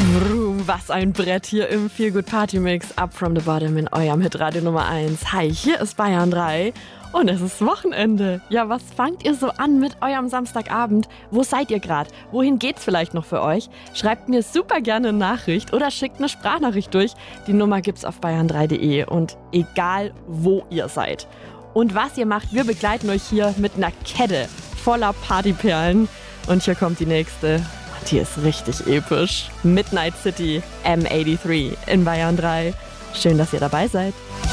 Was ein Brett hier im Feel Good Party Mix. Up from the bottom in eurem Hitradio Nummer 1. Hi, hier ist Bayern 3 und es ist Wochenende. Ja, was fangt ihr so an mit eurem Samstagabend? Wo seid ihr gerade? Wohin geht's vielleicht noch für euch? Schreibt mir super gerne eine Nachricht oder schickt eine Sprachnachricht durch. Die Nummer gibt's auf bayern3.de und egal wo ihr seid. Und was ihr macht, wir begleiten euch hier mit einer Kette voller Partyperlen. Und hier kommt die nächste. Und die ist richtig episch. Midnight City M83 in Bayern 3. Schön, dass ihr dabei seid.